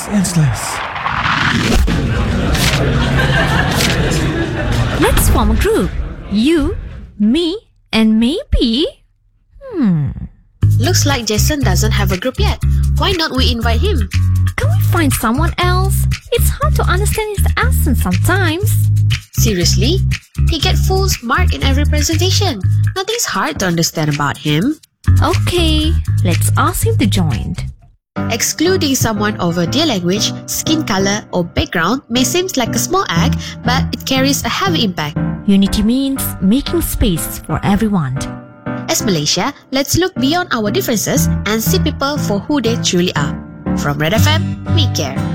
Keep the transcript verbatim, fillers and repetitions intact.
Senseless. Let's form a group. You, me, and maybe... Hmm... Looks like Jason doesn't have a group yet. Why not we invite him? Can we find someone else? It's hard to understand his accent sometimes. Seriously? He gets full mark in every presentation. Nothing's hard to understand about him. Okay, let's ask him to join. Excluding someone over their language, skin color, or background may seem like a small act, but it carries a heavy impact. Unity means making space for everyone. As Malaysia, let's look beyond our differences and see people for who they truly are. From Red F M, we care.